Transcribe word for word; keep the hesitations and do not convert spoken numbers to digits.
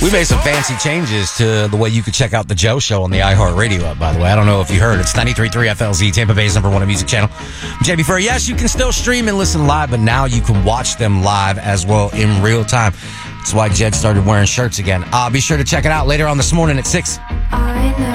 We made some fancy changes to the way you could check out the Joe Show on the iHeartRadio app, by the way. I don't know if you heard. It's ninety-three point three F L Z, Tampa Bay's number one music channel. I'm J B Furr. Yes, you can still stream and listen live, but now you can watch them live as well in real time. That's why Jed started wearing shirts again. Uh, be sure to check it out later on this morning at six.